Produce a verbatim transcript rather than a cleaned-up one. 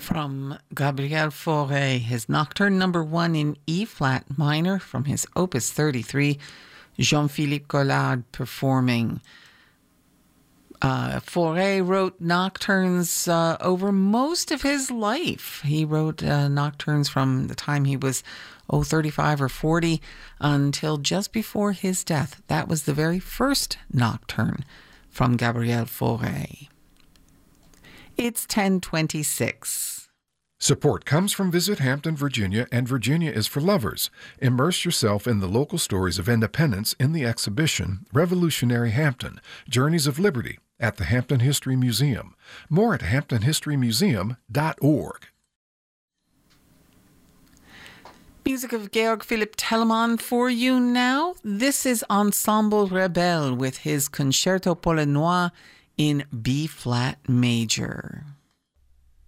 From Gabriel Fauré, his Nocturne number one in E flat minor from his Opus thirty-three, Jean-Philippe Collard performing. Uh, Fauré wrote nocturnes uh, over most of his life. He wrote uh, nocturnes from the time he was, oh, thirty-five or forty until just before his death. That was the very first nocturne from Gabriel Fauré. It's ten twenty-six. Support comes from Visit Hampton, Virginia, and Virginia is for Lovers. Immerse yourself in the local stories of independence in the exhibition Revolutionary Hampton, Journeys of Liberty at the Hampton History Museum. More at hampton history museum dot org. Music of Georg Philipp Telemann for you now. This is Ensemble Rebelle with his Concerto Polonois in B-flat major.